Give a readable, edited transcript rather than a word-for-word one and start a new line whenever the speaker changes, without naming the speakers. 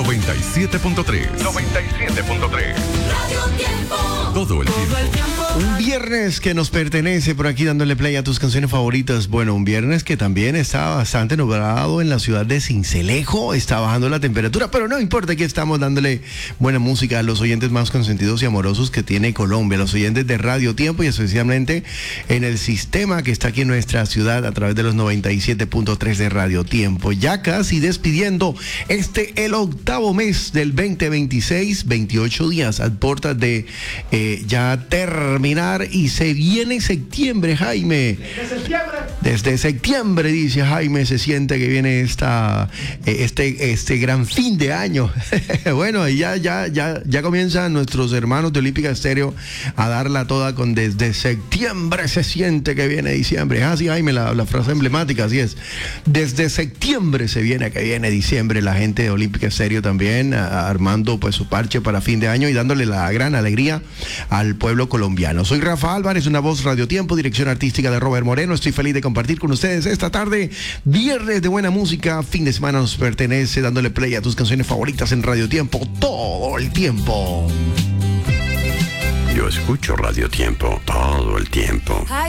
97.3. 97.3.
Radio Tiempo.
Todo el tiempo.
Un viernes que nos pertenece por aquí dándole play a tus canciones favoritas. Bueno, un viernes que también está bastante nublado en la ciudad de Sincelejo. Está bajando la temperatura, pero no importa, que estamos dándole buena música a los oyentes más consentidos y amorosos que tiene Colombia, los oyentes de Radio Tiempo y especialmente en el sistema que está aquí en nuestra ciudad a través de los 97.3 de Radio Tiempo. Ya casi despidiendo el octavo mes del 2026, 28 días a puertas de ya terminar y se viene septiembre, Jaime. Desde septiembre, dice Jaime, se siente que viene este gran fin de año. Bueno, y ya comienzan nuestros hermanos de Olímpica Estéreo a darla toda con desde septiembre se siente que viene diciembre. Así, Jaime, la frase emblemática, así es. Desde septiembre se viene que viene diciembre. La gente de Olímpica Estéreo también armando pues su parche para fin de año y dándole la gran alegría al pueblo colombiano. Soy Rafa Álvarez, una voz Radio Tiempo, dirección artística de Robert Moreno. Estoy feliz de compartir con ustedes esta tarde, viernes de buena música, fin de semana nos pertenece, dándole play a tus canciones favoritas en Radio Tiempo todo el tiempo.
Yo escucho Radio Tiempo todo el tiempo.